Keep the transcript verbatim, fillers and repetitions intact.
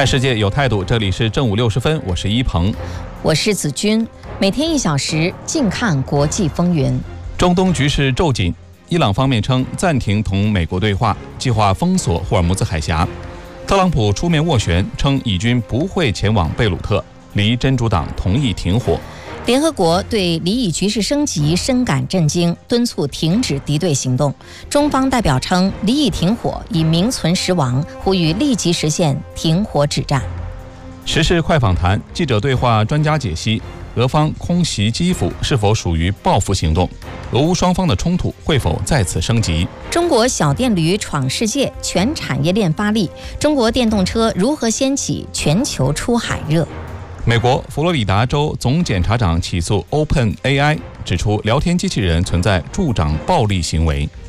看世界有态度，这里是正午六十分，我是一鹏， 我是子君，每天一小时，静看国际风云。 中东局势骤紧，伊朗方面称暂停同美国对话，计划封锁霍尔木兹海峡。特朗普出面斡旋，称以军不会前往贝鲁特，离真主党同意停火。 联合国对黎以局势升级深感震惊，敦促停止敌对行动。中方代表称，黎以停火已名存实亡，呼吁立即实现停火止战。 时事快访谈，记者对话专家解析，俄方空袭基辅是否属于报复行动？俄乌双方的冲突会否再次升级？ 中国小电驴闯世界，全产业链发力。中国电动车如何掀起全球出海热？ 美国佛罗里达州总检察长起诉 OpenAI， 指出聊天机器人存在助长暴力行为。